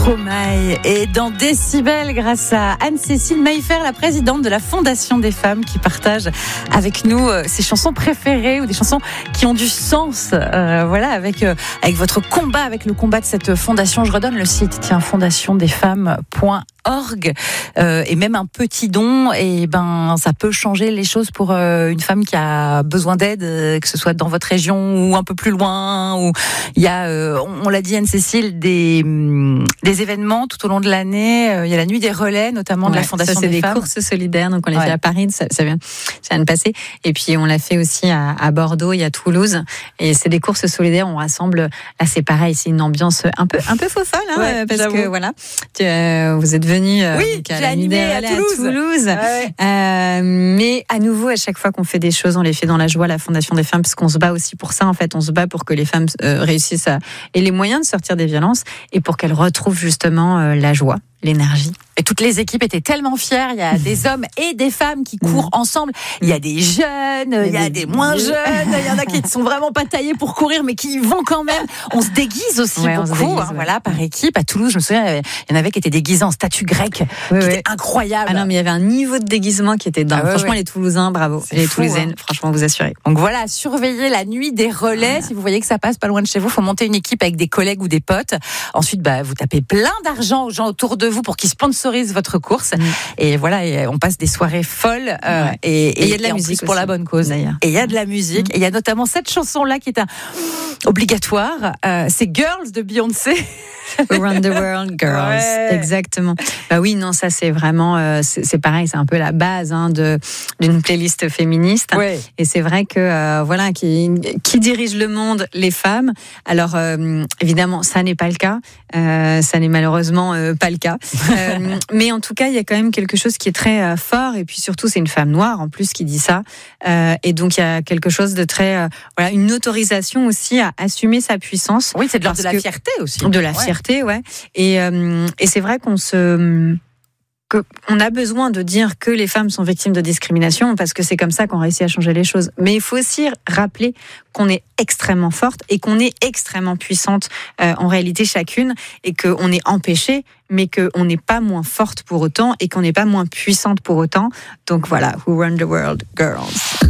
Stromae est dans Décibel grâce à Anne-Cécile Maillefer, la présidente de la Fondation des femmes, qui partage avec nous ses chansons préférées ou des chansons qui ont du sens. Voilà, avec votre combat, avec le combat de cette fondation. Je redonne le site, tiens, fondationdesfemmes.org, et même un petit don, et ça peut changer les choses pour une femme qui a besoin d'aide, que ce soit dans votre région ou un peu plus loin. Où il y a, on l'a dit Anne-Cécile, des événements tout au long de l'année. Il y a la nuit des relais, notamment de la Fondation des femmes. C'est des courses solidaires, donc on les fait à Paris, ça vient de passer. Et puis on l'a fait aussi à Bordeaux et à Toulouse. Et c'est des courses solidaires, on rassemble. Là, c'est pareil, c'est une ambiance un peu faux folle, parce j'avoue. que voilà, vous êtes venus. Oui, j'ai animé à Toulouse. Ouais. Mais à nouveau, à chaque fois qu'on fait des choses, on les fait dans la joie, la Fondation des femmes, parce qu'on se bat aussi pour ça. En fait, on se bat pour que les femmes réussissent et les moyens de sortir des violences, et pour qu'elles retrouvent justement la joie, l'énergie. Et toutes les équipes étaient tellement fières. Il y a des hommes et des femmes qui courent ensemble. Il y a des jeunes, il y a des moins jeunes. Il y en a qui ne sont vraiment pas taillés pour courir, mais qui y vont quand même. On se déguise aussi beaucoup, voilà, par équipe. À Toulouse, je me souviens, il y en avait qui étaient déguisés en statue grecque, qui était incroyable. Ah non, mais il y avait un niveau de déguisement qui était dingue. Franchement, les Toulousains, bravo. C'est les fou, Toulousaines, franchement, vous assurez. Donc voilà, surveillez la nuit des relais. Si vous voyez que ça passe pas loin de chez vous, faut monter une équipe avec des collègues ou des potes. Ensuite, vous tapez plein d'argent aux gens autour de vous pour qu'ils sponsorisent votre course. Et voilà, et on passe des soirées folles. Et il y a de la musique pour la bonne cause. D'ailleurs. Et il y a de la musique. Et il y a notamment cette chanson-là qui est obligatoire. C'est Girls de Beyoncé. Around the World Girls, exactement. Oui, non, ça c'est vraiment, c'est pareil, c'est un peu la base d'une playlist féministe. Ouais. Et c'est vrai que voilà, qui dirige le monde, les femmes. Alors évidemment, ça n'est pas le cas, ça n'est malheureusement pas le cas. Mais en tout cas, il y a quand même quelque chose qui est très fort. Et puis surtout, c'est une femme noire en plus qui dit ça. Et donc il y a quelque chose de très, une autorisation aussi à assumer sa puissance. Oui, c'est de la fierté aussi. De la fierté, ouais. Et c'est vrai qu'on a besoin de dire que les femmes sont victimes de discrimination, parce que c'est comme ça qu'on réussit à changer les choses. Mais il faut aussi rappeler qu'on est extrêmement forte et qu'on est extrêmement puissante en réalité chacune, et qu'on est empêchée, mais qu'on n'est pas moins forte pour autant et qu'on n'est pas moins puissante pour autant. Donc voilà, Who Run the World Girls.